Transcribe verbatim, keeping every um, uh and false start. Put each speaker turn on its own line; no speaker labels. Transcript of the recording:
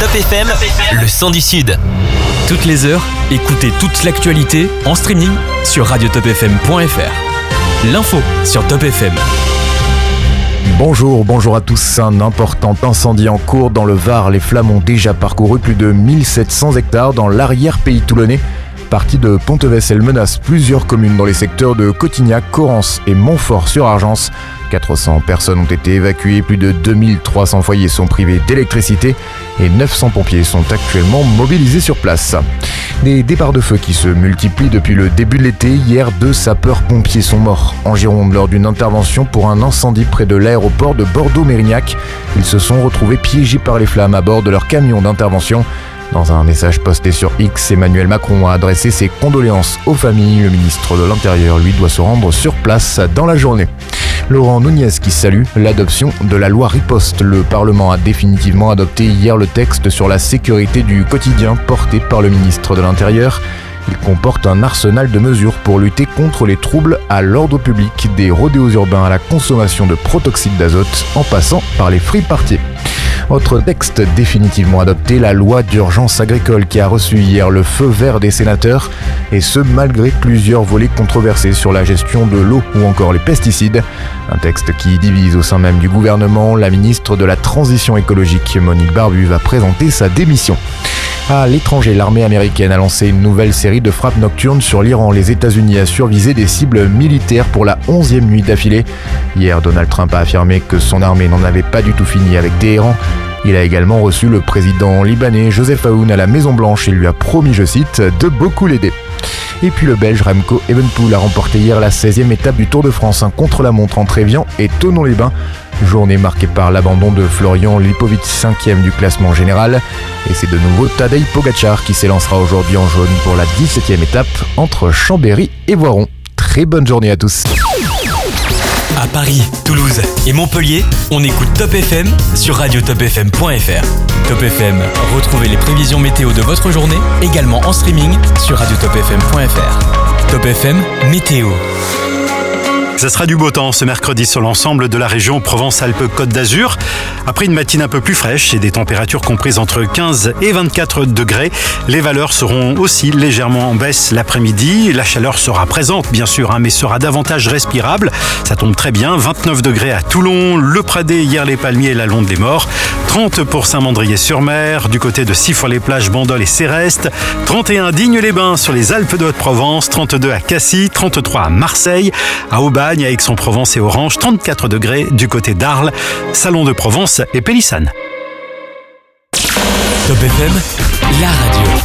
Top F M, le son du Sud.
Toutes les heures, écoutez toute l'actualité en streaming sur radio top f m point f r. L'info sur Top F M.
Bonjour, bonjour à tous. Un important incendie en cours dans le Var. Les flammes ont déjà parcouru plus de mille sept cents hectares dans l'arrière-pays toulonnais. Partie de Ponteves, elle menace plusieurs communes dans les secteurs de Cotignac, Corrence et Montfort-sur-Argence. quatre cents personnes ont été évacuées, plus de deux mille trois cents foyers sont privés d'électricité et neuf cents pompiers sont actuellement mobilisés sur place. Des départs de feu qui se multiplient depuis le début de l'été. Hier, deux sapeurs-pompiers sont morts en Gironde lors d'une intervention pour un incendie près de l'aéroport de Bordeaux-Mérignac. Ils se sont retrouvés piégés par les flammes à bord de leur camion d'intervention. Dans un message posté sur X, Emmanuel Macron a adressé ses condoléances aux familles. Le ministre de l'Intérieur, lui, doit se rendre sur place dans la journée. Laurent Nunez qui salue l'adoption de la loi Riposte. Le Parlement a définitivement adopté hier le texte sur la sécurité du quotidien porté par le ministre de l'Intérieur. Il comporte un arsenal de mesures pour lutter contre les troubles à l'ordre public, des rodéos urbains à la consommation de protoxyde d'azote, en passant par les free-parties. Autre texte définitivement adopté, la loi d'urgence agricole qui a reçu hier le feu vert des sénateurs, et ce malgré plusieurs volets controversés sur la gestion de l'eau ou encore les pesticides. Un texte qui divise au sein même du gouvernement. La ministre de la Transition écologique, Monique Barbu, va présenter sa démission. À l'étranger, l'armée américaine a lancé une nouvelle série de frappes nocturnes sur l'Iran. Les États-Unis assurent viser des cibles militaires pour la onzième nuit d'affilée. Hier, Donald Trump a affirmé que son armée n'en avait pas du tout fini avec Téhéran. Il a également reçu le président libanais Joseph Aoun à la Maison-Blanche et lui a promis, je cite, de beaucoup l'aider. Et puis le Belge Remco Evenepoel a remporté hier la seizième étape du Tour de France, un contre-la-montre entre Évian et Thonon-les-Bains. Journée marquée par l'abandon de Florian Lipovic, cinquième du classement général. Et c'est de nouveau Tadej Pogacar qui s'élancera aujourd'hui en jaune pour la dix-septième étape entre Chambéry et Voiron. Très bonne journée à tous.
À Paris, Toulouse et Montpellier, on écoute Top F M sur radio top f m point f r. Top F M, retrouvez les prévisions météo de votre journée également en streaming sur radio top f m point f r. Top F M, météo.
Ça sera du beau temps ce mercredi sur l'ensemble de la région Provence-Alpes-Côte d'Azur. Après une matinée un peu plus fraîche et des températures comprises entre quinze et vingt-quatre degrés, les valeurs seront aussi légèrement en baisse l'après-midi. La chaleur sera présente bien sûr, hein, mais sera davantage respirable. Ça tombe très bien, vingt-neuf degrés à Toulon, Le Pradé, Hyères-les-Palmiers et la Londe des Morts, trente pour Saint-Mandrier-sur-Mer, du côté de Siffre-les-Plages, Bandol et Céreste, trente et un Digne-les-Bains sur les Alpes de Haute-Provence, trente-deux à Cassis, trente-trois à Marseille, à Aubagne, à Aix-en-Provence et Orange, trente-quatre degrés du côté d'Arles, Salon de Provence et Pélissane.
Top F M, la radio.